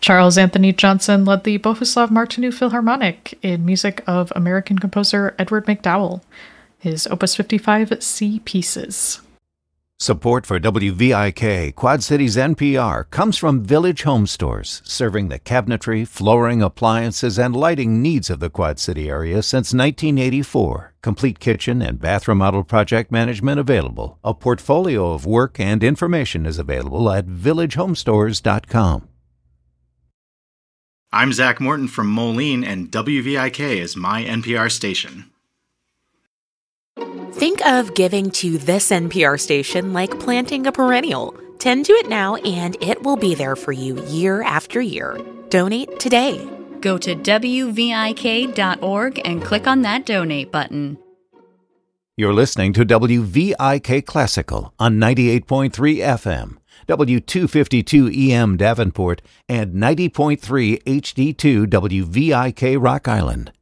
Charles Anthony Johnson led the Bohuslav Martinu Philharmonic in music of American composer Edward McDowell, his Opus 55 C Pieces. Support for WVIK, Quad Cities NPR, comes from Village Home Stores, serving the cabinetry, flooring, appliances, and lighting needs of the Quad City area since 1984. Complete kitchen and bath remodel project management available. A portfolio of work and information is available at villagehomestores.com. I'm Zach Morton from Moline, and WVIK is my NPR station. Think of giving to this NPR station like planting a perennial. Tend to it now, and it will be there for you year after year. Donate today. Go to WVIK.org and click on that donate button. You're listening to WVIK Classical on 98.3 FM, W252 EM Davenport, and 90.3 HD2 WVIK Rock Island.